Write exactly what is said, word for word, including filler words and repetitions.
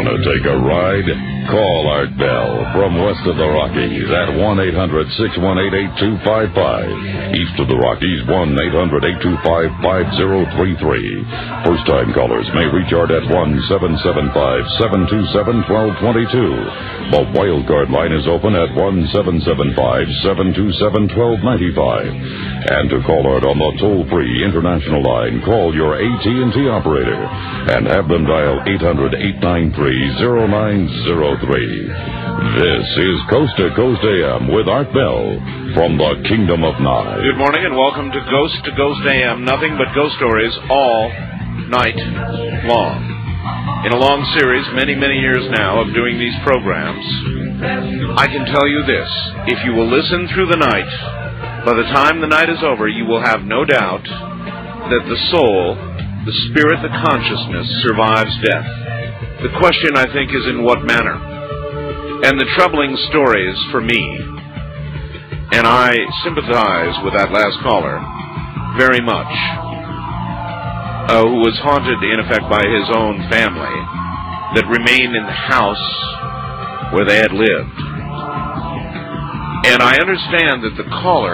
Want to take a ride? Call Art Bell from west of the Rockies at one eight hundred six one eight eight two five five. East of the Rockies, one eight hundred eight two five five zero three three. First-time callers may reach Art at one seven seven five seven two seven one two two two. The wildcard line is open at one seven seven five seven two seven one two nine five. And to call Art on the toll-free international line, call your A T and T operator and have them dial eight hundred eight nine three zero nine zero three. This is Coast to Coast A M with Art Bell from the Kingdom of Nye. Good morning and welcome to Coast to Coast A M. Nothing but ghost stories all night long. In a long series, many, many years now of doing these programs, I can tell you this. If you will listen through the night, by the time the night is over, you will have no doubt that the soul, the spirit, the consciousness survives death. The question, I think, is in what manner. And the troubling stories for me, and I sympathize with that last caller very much, uh, who was haunted, in effect, by his own family that remained in the house where they had lived. And I understand that the caller